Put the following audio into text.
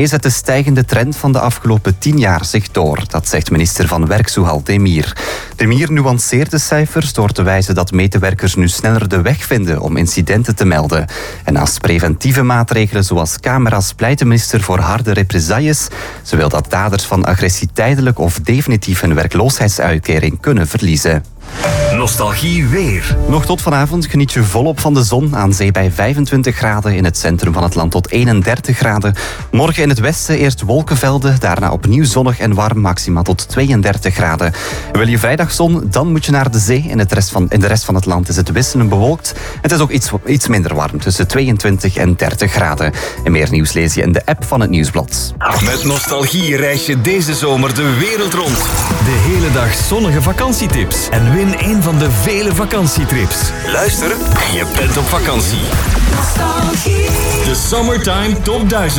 Zet de stijgende trend van de afgelopen 10 jaar zich door. Dat zegt minister van Werk Souhal Demir. Demir nuanceert de cijfers door te wijzen dat medewerkers nu sneller de weg vinden om incidenten te melden. En naast preventieve maatregelen zoals camera's pleit de minister voor harde represailles. Ze wil dat daders van agressie tijdelijk of definitief hun werkloosheidsuitkering kunnen verliezen. Nostalgie weer. Nog tot vanavond geniet je volop van de zon. Aan zee bij 25 graden, in het centrum van het land tot 31 graden. Morgen in het westen eerst wolkenvelden, daarna opnieuw zonnig en warm, maxima tot 32 graden. Wil je vrijdagzon, dan moet je naar de zee. In de rest van het land is het wisselend bewolkt. Het is ook iets minder warm, tussen 22 en 30 graden. En meer nieuws lees je in de app van het Nieuwsblad. Met Nostalgie reis je deze zomer de wereld rond. De hele dag zonnige vakantietips. En win een van de vele vakantietrips. Luister en je bent op vakantie. Nostalgie. De Summertime Top 1000.